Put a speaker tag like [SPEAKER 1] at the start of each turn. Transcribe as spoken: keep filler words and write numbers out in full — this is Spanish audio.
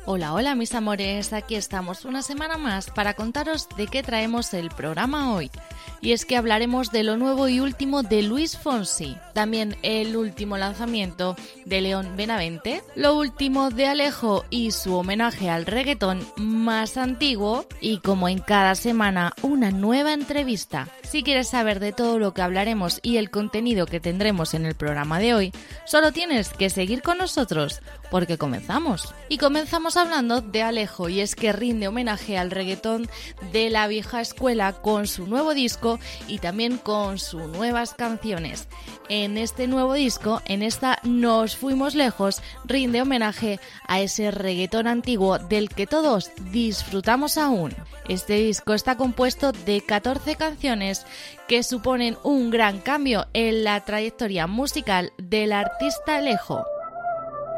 [SPEAKER 1] Hola, hola mis amores, aquí estamos una semana más para contaros de qué traemos el programa hoy. Y es que hablaremos de lo nuevo y último de Luis Fonsi, también el último lanzamiento de León Benavente, lo último de Alejo y su homenaje al reggaetón más antiguo y, como en cada semana, una nueva entrevista. Si quieres saber de todo lo que hablaremos y el contenido que tendremos en el programa de hoy, solo tienes que seguir con nosotros, porque comenzamos. Y comenzamos hablando de Alejo, y es que rinde homenaje al reggaetón de la vieja escuela con su nuevo disco y también con sus nuevas canciones. En este nuevo disco, en esta Nos Fuimos Lejos, rinde homenaje a ese reggaetón antiguo del que todos disfrutamos aún. Este disco está compuesto de catorce canciones que suponen un gran cambio en la trayectoria musical del artista Alejo.